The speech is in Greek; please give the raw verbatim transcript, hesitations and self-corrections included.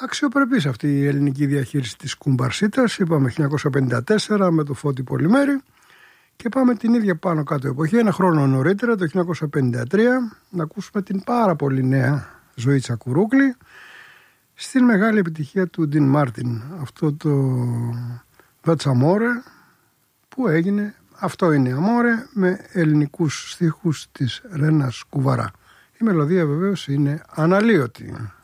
Αξιοπρεπής αυτή η ελληνική διαχείριση της κουμπαρσίτας. Είπαμε χίλια εννιακόσια πενήντα τέσσερα με το Φώτη Πολυμέρη. Και πάμε την ίδια πάνω κάτω εποχή, ένα χρόνο νωρίτερα, το χίλια εννιακόσια πενήντα τρία, να ακούσουμε την πάρα πολύ νέα Ζωή Τσακουρούκλη στην μεγάλη επιτυχία του Ντιν Μάρτιν. Αυτό το That's Amore που έγινε, αυτό είναι Amore, με ελληνικούς στίχους της Ρένας Κουβαρά. Η μελωδία βεβαίως είναι αναλύωτη.